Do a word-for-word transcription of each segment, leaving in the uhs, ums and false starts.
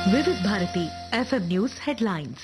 Vividh Bharati FM news headlines.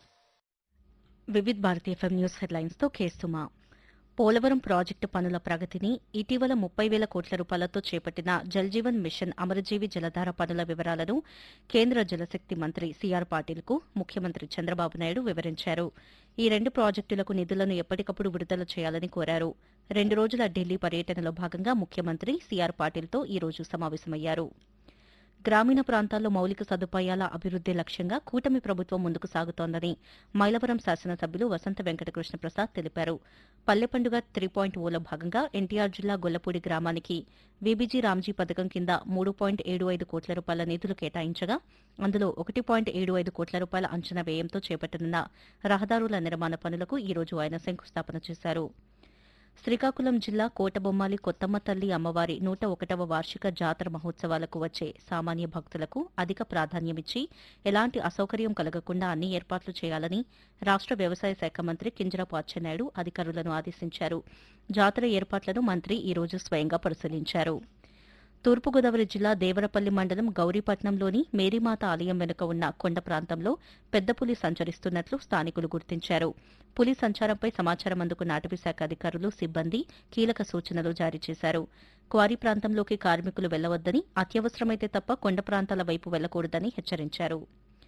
Vividh Bharati FM news headlines తో కేసుమా. Polavaram project పనుల ప్రగతిని, ఇటీవల ముప్పై వేల కోట్ల రూపాయలతో చేపట్టిన జల్జీవన్ మిషన్ అమరజీవి జలధార పనుల వివరాలను కేంద్ర జలశక్తి మంత్రి సీఆర్ పాటిల్కు ముఖ్యమంత్రి చంద్రబాబు నాయుడు వివరించారు. ఈ రెండు ప్రాజెక్టులకు నిధులను ఎప్పటికప్పుడు విడుదల చేయాలని కోరారు. రెండు రోజుల ఢిల్లీ పర్యటనలో భాగంగా ముఖ్యమంత్రి సీఆర్ పాటిల్తో ఈ రోజు సమావేశమయ్యారు. గ్రామీణ ప్రాంతాల్లో మౌలిక సదుపాయాల అభివృద్ది లక్ష్యంగా కూటమి ప్రభుత్వం ముందుకు సాగుతోందని మైలవరం శాసనసభ్యులు వసంత వెంకటకృష్ణ ప్రసాద్ తెలిపారు. పల్లె పండుగ త్రీ పాయింట్ ఓలో భాగంగా ఎన్టీఆర్ జిల్లా గొల్లపూడి గ్రామానికి వీబీజీ రామ్జీ పథకం కింద మూడు పాయింట్ ఏడు ఐదు కోట్ల రూపాయల నిధులు కేటాయించగా అందులో ఒకటి పాయింట్ ఏడు ఐదు కోట్ల రూపాయల అంచనా వ్యయంతో చేపట్టనున్న రహదారుల నిర్మాణ పనులకు ఈ రోజు ఆయన శంకుస్థాపన చేశారు. శ్రీకాకుళం జిల్లా కోటబొమ్మాలి కొత్తమ్మ తల్లి అమ్మవారి నూట ఒకటవ వార్షిక జాతర మహోత్సవాలకు వచ్చే సామాన్య భక్తులకు అధిక ప్రాధాన్యమిచ్చి ఎలాంటి అసౌకర్యం కలగకుండా అన్ని ఏర్పాట్లు చేయాలని రాష్ట వ్యవసాయ శాఖ మంత్రి కింజరాపు అచ్చెన్నాయుడు అధికారులను ఆదేశించారు. జాతర ఏర్పాట్లను మంత్రి ఈ రోజు స్వయంగా పరిశీలించారు. తూర్పుగోదావరి జిల్లా దేవరపల్లి మండలం గౌరీపట్నంలోని మేరీమాత ఆలయం వెనుక ఉన్న కొండ ప్రాంతంలో పెద్ద పులి సంచరిస్తున్నట్లు స్థానికులు గుర్తించారు. పులి సంచారంపై సమాచారం అందుకున్న అటవీశాఖ అధికారులు, సిబ్బంది కీలక సూచనలు జారీ చేశారు. క్వారీ ప్రాంతంలోకి కార్మికులు వెళ్లవద్దని, అత్యవసరమైతే తప్ప కొండ ప్రాంతాల వైపు వెళ్లకూడదని హెచ్చరించారు.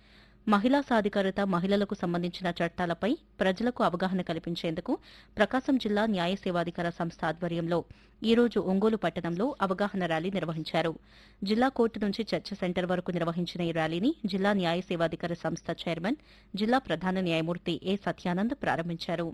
మహిళా సాధికారత, మహిళలకు సంబంధించిన చట్టాలపై ప్రజలకు అవగాహన కల్పించేందుకు ప్రకాశం జిల్లా న్యాయ సేవాధికార సంస్థ ఆధ్వర్యంలో ఈ రోజు ఒంగోలు పట్టణంలో అవగాహన ర్యాలీ నిర్వహించారు. జిల్లా కోర్టు నుంచి చర్చ సెంటర్ వరకు నిర్వహించిన ఈ ర్యాలీని జిల్లా న్యాయ సేవాధికార సంస్థ చైర్మన్, జిల్లా ప్రధాన న్యాయమూర్తి ఏ సత్యానంద్ ప్రారంభించారు.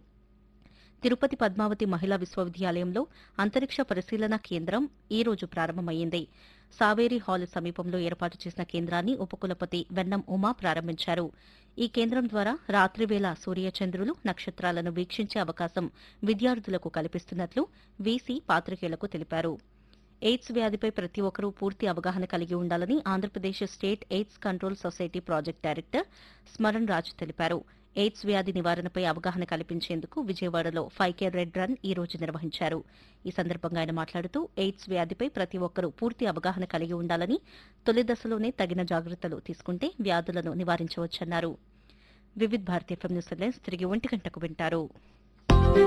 తిరుపతి పద్మావతి మహిళా విశ్వవిద్యాలయంలో అంతరిక్ష పరిశీలన కేంద్రం ఈ రోజు ప్రారంభమైంది. సావేరి హాల్ సమీపంలో ఏర్పాటు చేసిన కేంద్రాన్ని ఉపకులపతి వెన్నం ఉమా ప్రారంభించారు. ఈ కేంద్రం ద్వారా రాత్రివేళ సూర్యచంద్రులు, నక్షత్రాలను వీక్షించే అవకాశం విద్యార్థులకు కల్పిస్తున్నట్లు వీసీ పాత్రికేయులకు తెలిపారు. ఎయిడ్స్ వ్యాధిపై ప్రతి ఒక్కరూ పూర్తి అవగాహన కలిగి ఉండాలని Andhra Pradesh state AIDS control society project director Smaran Raj తెలిపారు. ఎయిడ్స్ వ్యాధి నివారణపై అవగాహన కల్పించేందుకు విజయవాడలో ఫైవ్ కే రెడ్ రన్ ఈ రోజు నిర్వహించారు. ఈ సందర్భంగా ఆయన మాట్లాడుతూ ఎయిడ్స్ వ్యాధిపై ప్రతి ఒక్కరూ పూర్తి అవగాహన కలిగి ఉండాలని, తొలి దశలోనే తగిన జాగ్రత్తలు తీసుకుంటే వ్యాధులను నివారించవచ్చన్నారు. Vividh Bharati FM news headlines తిరిగి ఒంటి గంటకు వింటారు.